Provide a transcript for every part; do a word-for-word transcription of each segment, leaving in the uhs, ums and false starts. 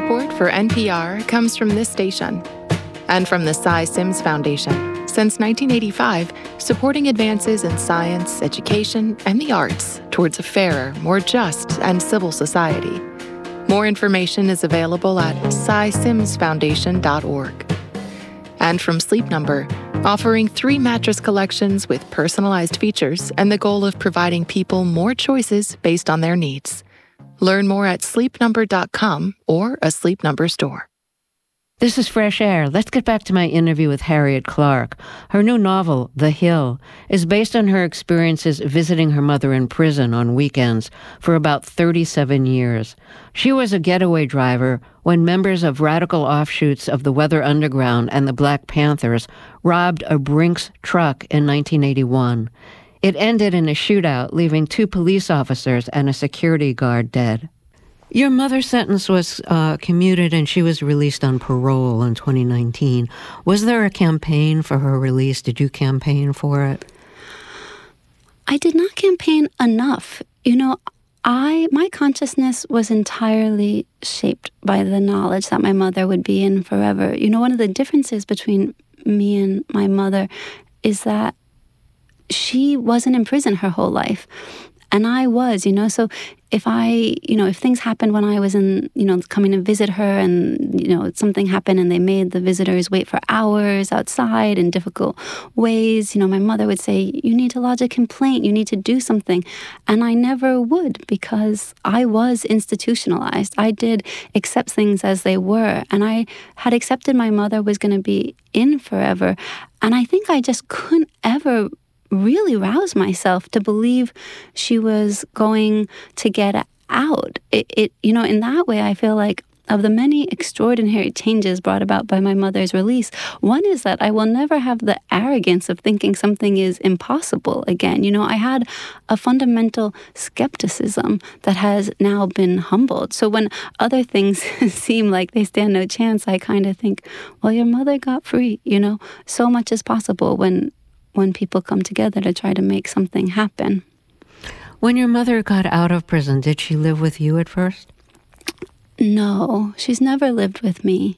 Support for N P R comes from this station and from the Cy Sims Foundation, since nineteen eighty-five, supporting advances in science, education, and the arts towards a fairer, more just, and civil society. More information is available at cy sims foundation dot org. And from Sleep Number, offering three mattress collections with personalized features and the goal of providing people more choices based on their needs. Learn more at sleep number dot com or a Sleep Number store. This is Fresh Air. Let's get back to my interview with Harriet Clark. Her new novel, The Hill, is based on her experiences visiting her mother in prison on weekends for about thirty-seven years. She was a getaway driver when members of radical offshoots of the Weather Underground and the Black Panthers robbed a Brinks truck in nineteen eighty-one. It ended in a shootout, leaving two police officers and a security guard dead. Your mother's sentence was uh, commuted and she was released on parole in twenty nineteen. Was there a campaign for her release? Did you campaign for it? I did not campaign enough. You know, I my consciousness was entirely shaped by the knowledge that my mother would be in forever. You know, one of the differences between me and my mother is that she wasn't in prison her whole life. And I was, you know, so if I, you know, if things happened when I was in, you know, coming to visit her and, you know, something happened and they made the visitors wait for hours outside in difficult ways, you know, my mother would say, you need to lodge a complaint, you need to do something. And I never would because I was institutionalized. I did accept things as they were. And I had accepted my mother was going to be in forever. And I think I just couldn't ever really rouse myself to believe she was going to get out. It, it, you know, in that way, I feel like of the many extraordinary changes brought about by my mother's release, one is that I will never have the arrogance of thinking something is impossible again. You know, I had a fundamental skepticism that has now been humbled. So when other things seem like they stand no chance, I kind of think, well, your mother got free, you know, so much is possible when when people come together to try to make something happen. When your mother got out of prison, did she live with you at first? No, she's never lived with me.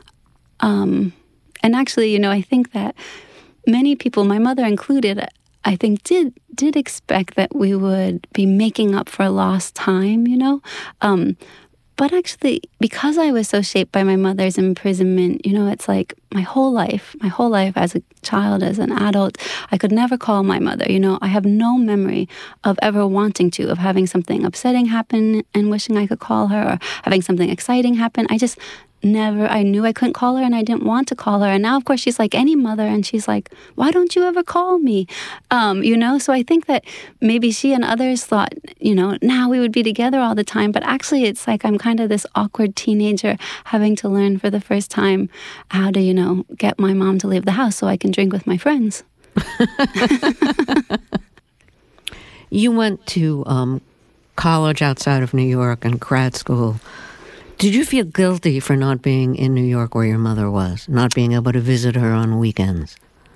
Um, and actually, you know, I think that many people, my mother included, I think did did expect that we would be making up for lost time, you know? Um, But actually, because I was so shaped by my mother's imprisonment, you know, it's like my whole life, my whole life as a child, as an adult, I could never call my mother. You know, I have no memory of ever wanting to, of having something upsetting happen and wishing I could call her, or having something exciting happen. I just never, I knew I couldn't call her and I didn't want to call her. And now, of course, she's like any mother and she's like, why don't you ever call me? Um, you know, so I think that maybe she and others thought, you know, now we would be together all the time. But actually, it's like I'm kind of this awkward teenager having to learn for the first time how to, you know, get my mom to leave the house so I can drink with my friends. You went to um, college outside of New York and grad school. Did you feel guilty for not being in New York where your mother was, not being able to visit her on weekends?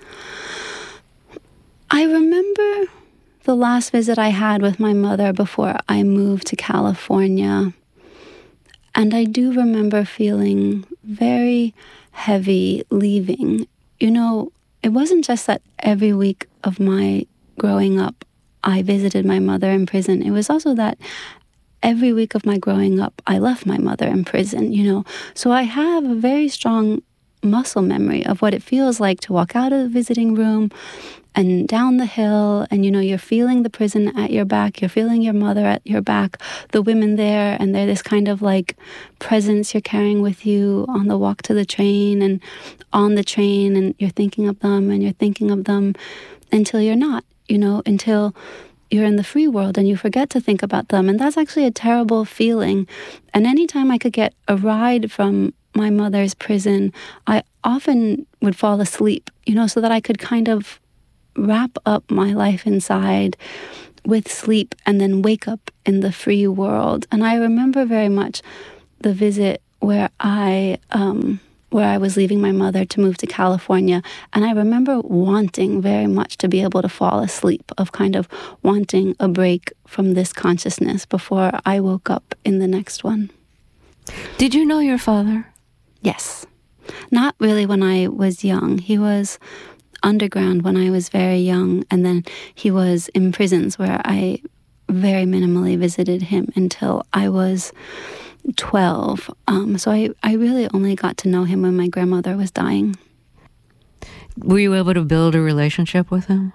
I remember the last visit I had with my mother before I moved to California. And I do remember feeling very heavy leaving. You know, it wasn't just that every week of my growing up, I visited my mother in prison. It was also that every week of my growing up, I left my mother in prison, you know. So I have a very strong muscle memory of what it feels like to walk out of the visiting room and down the hill, and, you know, you're feeling the prison at your back, you're feeling your mother at your back, the women there, and they're this kind of, like, presence you're carrying with you on the walk to the train and on the train, and you're thinking of them, and you're thinking of them until you're not, you know, until you're in the free world and you forget to think about them. And that's actually a terrible feeling. And anytime I could get a ride from my mother's prison, I often would fall asleep, you know, so that I could kind of wrap up my life inside with sleep and then wake up in the free world. And I remember very much the visit where I um, where I was leaving my mother to move to California. And I remember wanting very much to be able to fall asleep, of kind of wanting a break from this consciousness before I woke up in the next one. Did you know your father? Yes. Not really when I was young. He was underground when I was very young, and then he was in prisons where I very minimally visited him until I was twelve. Um, so I, I really only got to know him when my grandmother was dying. Were you able to build a relationship with him?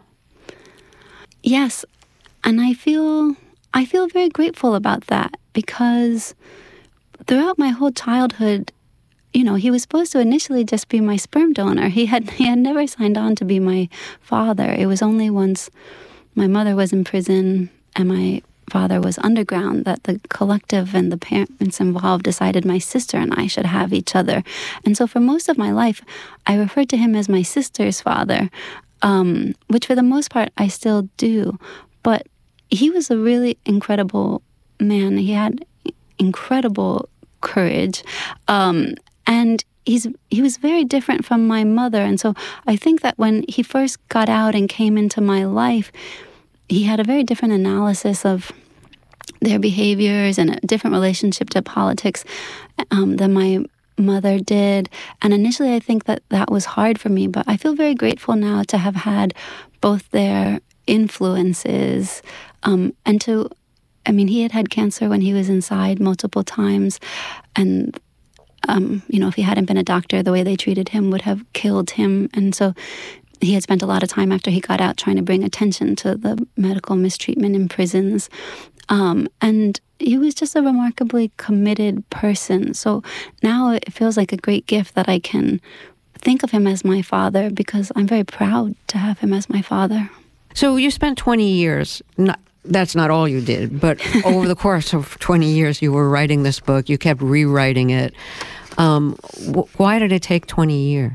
Yes, and I feel I feel very grateful about that, because throughout my whole childhood, you know, he was supposed to initially just be my sperm donor. He had he had never signed on to be my father. It was only once my mother was in prison and my father was underground that the collective and the parents involved decided my sister and I should have each other. And so for most of my life, I referred to him as my sister's father, um, which for the most part I still do. But he was a really incredible man. He had incredible courage. Um, and he's he was very different from my mother. And so I think that when he first got out and came into my life, he had a very different analysis of their behaviors and a different relationship to politics um, than my mother did. And initially, I think that that was hard for me. But I feel very grateful now to have had both their influences um, and to, I mean, he had had cancer when he was inside multiple times. And, um, you know, if he hadn't been a doctor, the way they treated him would have killed him. And so he had spent a lot of time after he got out trying to bring attention to the medical mistreatment in prisons. Um, and he was just a remarkably committed person. So now it feels like a great gift that I can think of him as my father, because I'm very proud to have him as my father. So you spent twenty years, not, that's not all you did, but over the course of twenty years, you were writing this book. You kept rewriting it. Um, wh- why did it take twenty years?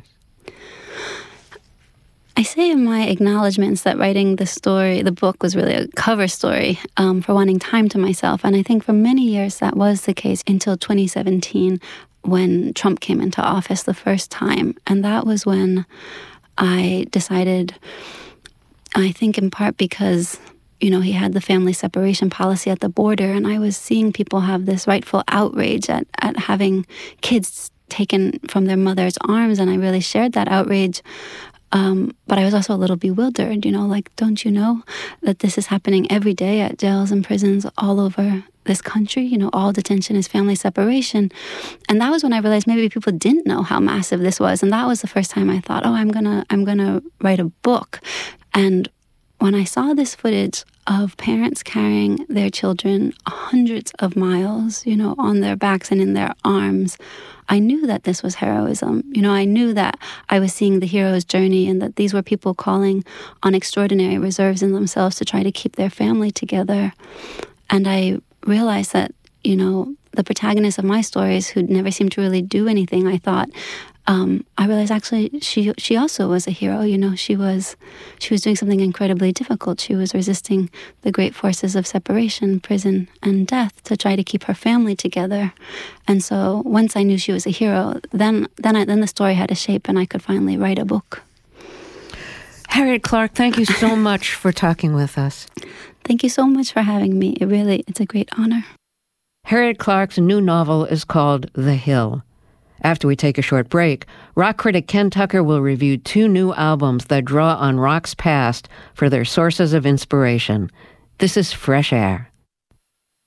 I say in my acknowledgments that writing the story, the book, was really a cover story um, for wanting time to myself. And I think for many years that was the case until twenty seventeen, when Trump came into office the first time. And that was when I decided, I think in part because, you know, he had the family separation policy at the border, and I was seeing people have this rightful outrage at, at having kids taken from their mother's arms, and I really shared that outrage. Um, but I was also a little bewildered, you know, like, don't you know that this is happening every day at jails and prisons all over this country? You know, all detention is family separation. And that was when I realized maybe people didn't know how massive this was. And that was the first time I thought, oh, I'm gonna, I'm gonna write a book. And when I saw this footage of parents carrying their children hundreds of miles, you know, on their backs and in their arms, I knew that this was heroism. You know, I knew that I was seeing the hero's journey, and that these were people calling on extraordinary reserves in themselves to try to keep their family together. And I realized that, you know, the protagonists of my stories, who'd never seemed to really do anything, I thought, Um, I realized actually she she also was a hero. You know, she was she was doing something incredibly difficult. She was resisting the great forces of separation, prison, and death to try to keep her family together. And so once I knew she was a hero, then then I, then the story had a shape, and I could finally write a book. Harriet Clark, thank you so much for talking with us. Thank you so much for having me. It really it's a great honor. Harriet Clark's new novel is called The Hill. After we take a short break, rock critic Ken Tucker will review two new albums that draw on rock's past for their sources of inspiration. This is Fresh Air.